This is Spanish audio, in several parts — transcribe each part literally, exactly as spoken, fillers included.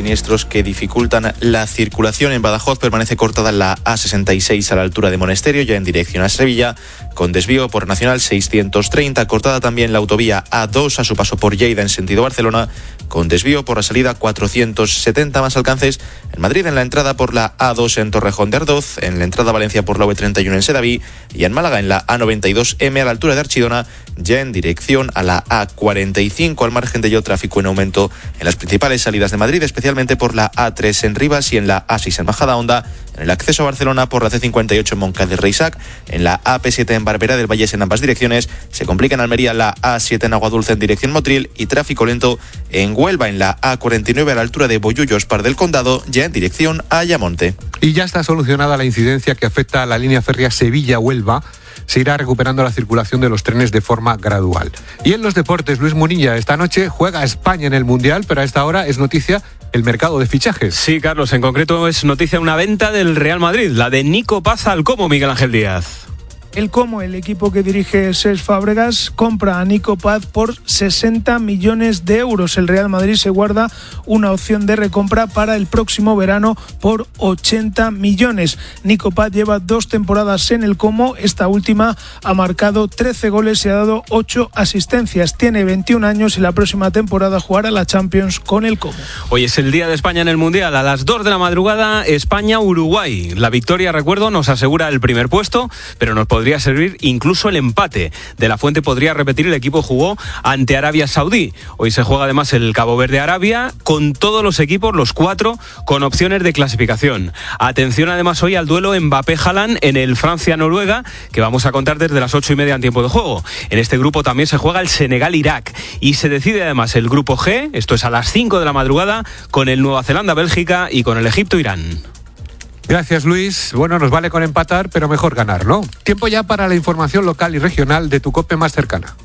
siniestros que dificultan la circulación. En Badajoz permanece cortada la A sesenta y seis a la altura de Monesterio, ya en dirección a Sevilla, con desvío por Nacional seiscientos treinta. Cortada también la autovía A dos a su paso por Lleida en sentido Barcelona, con desvío por la salida cuatrocientos setenta. Más alcances en Madrid en la entrada por la A dos en Torrejón de Ardoz, en la entrada a Valencia por la U treinta y uno en Sedaví y en Málaga en la A noventa y dos eme a la altura de Archidona, ya en dirección a la A cuarenta y cinco. Al margen de ello, tráfico en aumento en las principales salidas de Madrid, especialmente por la A tres en Rivas y en la A seis en Majadahonda, en el acceso a Barcelona por la C cincuenta y ocho en Moncada del Reixac, en la A P siete en Barberá del Vallés en ambas direcciones. Se complica en Almería la A siete en Aguadulce en dirección Motril y tráfico lento en Huelva en la A cuarenta y nueve a la altura de Bollullos Par del Condado, ya en dirección a Ayamonte. Y ya está solucionada la incidencia que afecta a la línea férrea Sevilla-Huelva. Se irá recuperando la circulación de los trenes de forma gradual. Y en los deportes, Luis Munilla, esta noche juega España en el Mundial, pero a esta hora es noticia el mercado de fichajes. Sí, Carlos, en concreto es noticia una venta del Real Madrid, la de Nico Paz al Como, Miguel Ángel Díaz. El Como, el equipo que dirige Cesc Fábregas, compra a Nico Paz por sesenta millones de euros. El Real Madrid se guarda una opción de recompra para el próximo verano por ochenta millones. Nico Paz lleva dos temporadas en el Como. Esta última ha marcado trece goles y ha dado ocho asistencias. Tiene veintiún años y la próxima temporada jugará la Champions con el Como. Hoy es el día de España en el Mundial. A las dos de la madrugada, España-Uruguay. La victoria, recuerdo, nos asegura el primer puesto, pero nos podría Podría servir incluso el empate. De la Fuente podría repetir, el equipo jugó ante Arabia Saudí. Hoy se juega además el Cabo Verde-Arabia con todos los equipos, los cuatro, con opciones de clasificación. Atención además hoy al duelo Mbappé-Haaland en el Francia-Noruega, que vamos a contar desde las ocho y media en tiempo de juego. En este grupo también se juega el Senegal-Irak y se decide además el grupo G, esto es a las cinco de la madrugada, con el Nueva Zelanda-Bélgica y con el Egipto-Irán. Gracias, Luis. Bueno, nos vale con empatar, pero mejor ganar, ¿no? Tiempo ya para la información local y regional de tu COPE más cercana.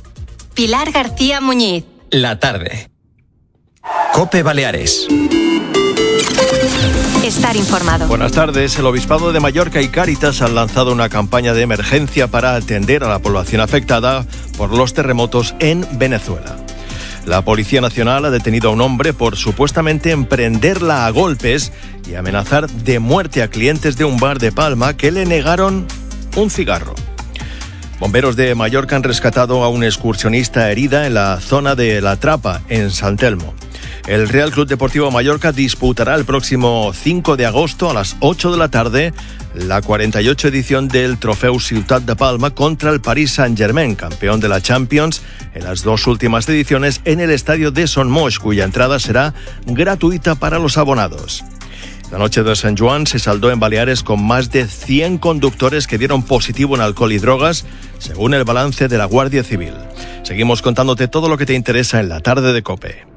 Pilar García Muñiz. La tarde. COPE Baleares. Estar informado. Buenas tardes. El Obispado de Mallorca y Cáritas han lanzado una campaña de emergencia para atender a la población afectada por los terremotos en Venezuela. La Policía Nacional ha detenido a un hombre por supuestamente emprenderla a golpes y amenazar de muerte a clientes de un bar de Palma que le negaron un cigarro. Bomberos de Mallorca han rescatado a una excursionista herida en la zona de La Trapa, en San Telmo. El Real Club Deportivo Mallorca disputará el próximo cinco de agosto a las ocho de la tarde la cuarenta y ocho edición del Trofeu Ciutat de Palma contra el Paris Saint-Germain, campeón de la Champions en las dos últimas ediciones, en el estadio de Son Moix, cuya entrada será gratuita para los abonados. La noche de San Juan se saldó en Baleares con más de cien conductores que dieron positivo en alcohol y drogas, según el balance de la Guardia Civil. Seguimos contándote todo lo que te interesa en la tarde de COPE.